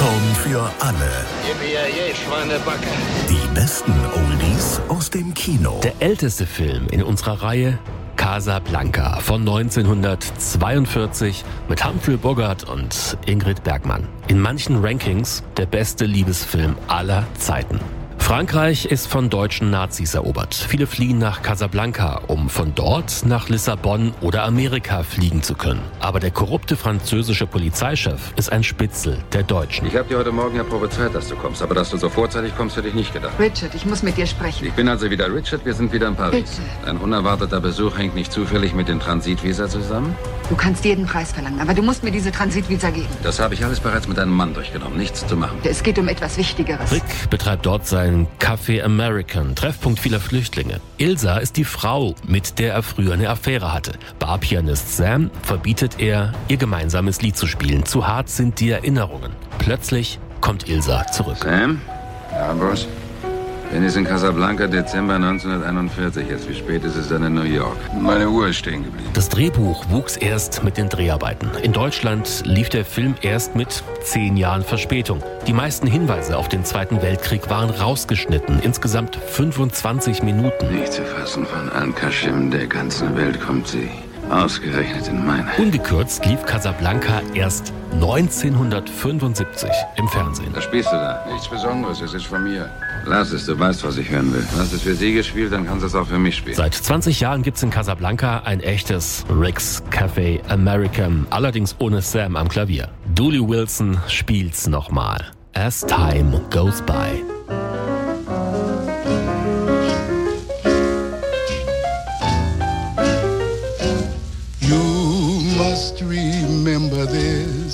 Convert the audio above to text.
Popcorn für alle. Yippie, Schweinebacke. Die besten Oldies aus dem Kino. Der älteste Film in unserer Reihe, Casablanca von 1942 mit Humphrey Bogart und Ingrid Bergman. In manchen Rankings der beste Liebesfilm aller Zeiten. Frankreich ist von deutschen Nazis erobert. Viele fliehen nach Casablanca, um von dort nach Lissabon oder Amerika fliegen zu können. Aber der korrupte französische Polizeichef ist ein Spitzel der Deutschen. Ich habe dir heute Morgen ja prophezeit, dass du kommst, aber dass du so vorzeitig kommst, hätte ich nicht gedacht. Richard, ich muss mit dir sprechen. Ich bin also wieder Richard, wir sind wieder in Paris. Bitte. Ein unerwarteter Besuch hängt nicht zufällig mit dem Transitvisa zusammen? Du kannst jeden Preis verlangen, aber du musst mir diese Transitvisa geben. Das habe ich alles bereits mit einem Mann durchgenommen, nichts zu machen. Es geht um etwas Wichtigeres. Rick betreibt dort sein Café American, Treffpunkt vieler Flüchtlinge. Ilsa ist die Frau, mit der er früher eine Affäre hatte. Barpianist Sam verbietet er, ihr gemeinsames Lied zu spielen. Zu hart sind die Erinnerungen. Plötzlich kommt Ilsa zurück. Sam? Ja, Boss? Bin jetzt in Casablanca, Dezember 1941. Jetzt, wie spät ist es dann in New York? Meine Uhr ist stehen geblieben. Das Drehbuch wuchs erst mit den Dreharbeiten. In Deutschland lief der Film erst mit 10 Jahren Verspätung. Die meisten Hinweise auf den Zweiten Weltkrieg waren rausgeschnitten. Insgesamt 25 Minuten. Nicht zu fassen, von allen Kaschem der ganzen Welt kommt sie. Ausgerechnet in meine. Ungekürzt lief Casablanca erst 1975 im Fernsehen. Was spielst du da? Nichts Besonderes, es ist von mir. Lass es, du weißt, was ich hören will. Du hast es für sie gespielt, dann kannst du es auch für mich spielen. Seit 20 Jahren gibt's in Casablanca ein echtes Rick's Café American, allerdings ohne Sam am Klavier. Dooley Wilson spielt's nochmal. As Time Goes By.